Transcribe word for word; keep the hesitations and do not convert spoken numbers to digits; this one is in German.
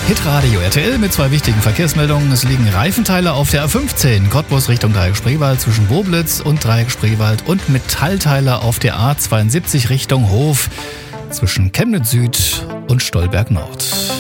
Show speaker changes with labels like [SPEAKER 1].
[SPEAKER 1] Hitradio R T L mit zwei wichtigen Verkehrsmeldungen. Es liegen Reifenteile auf der A fünfzehn, Cottbus Richtung Dreieck-Spreewald zwischen Boblitz und Dreieck-Spreewald und Metallteile auf der A zweiundsiebzig Richtung Hof zwischen Chemnitz Süd und Stolberg Nord.